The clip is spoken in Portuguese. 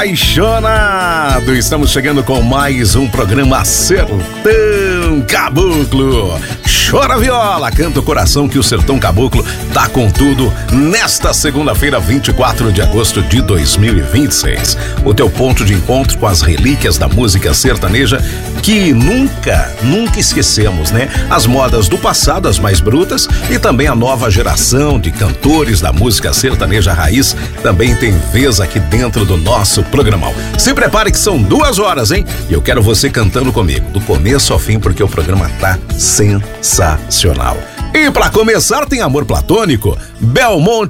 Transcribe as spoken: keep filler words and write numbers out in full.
apaixonado! Estamos chegando com mais um programa Sertão Caboclo. Chora viola, canta o coração que o Sertão Caboclo tá com tudo nesta segunda-feira, vinte e quatro de agosto de dois mil e vinte e seis. O teu ponto de encontro com as relíquias da música sertaneja que nunca, nunca esquecemos, né? As modas do passado, as mais brutas, e também a nova geração de cantores da música sertaneja raiz também tem vez aqui dentro do nosso programão. Se prepare que são duas horas, hein? E eu quero você cantando comigo, do começo ao fim, porque o programa tá sensacional. E pra começar tem Amor Platônico, Belmonte